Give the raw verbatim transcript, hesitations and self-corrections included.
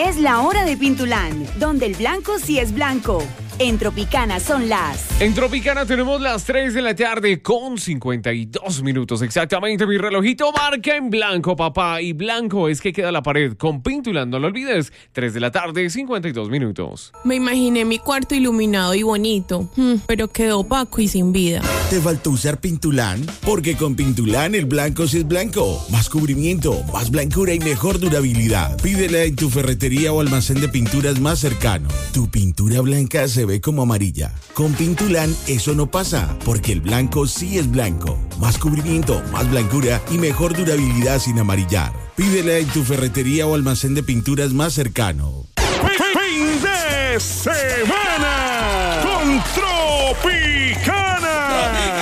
Es la hora de Pintulán, donde el blanco sí es blanco. En Tropicana son las... En Tropicana tenemos las tres de la tarde con cincuenta y dos minutos. Exactamente, mi relojito marca en blanco, papá. Y blanco es que queda la pared con Pintulán, no lo olvides. tres de la tarde, cincuenta y dos minutos. Me imaginé mi cuarto iluminado y bonito, pero quedó opaco y sin vida. ¿Te faltó usar Pintulán? Porque con Pintulán el blanco sí es blanco. Más cubrimiento, más blancura y mejor durabilidad. Pídela en tu ferretería o almacén de pinturas más cercano. Tu pintura blanca se ve como amarilla. Con Pintulán eso no pasa, porque el blanco sí es blanco. Más cubrimiento, más blancura y mejor durabilidad sin amarillar. Pídela en tu ferretería o almacén de pinturas más cercano. ¡Fin de semana! ¡Con Tropicana!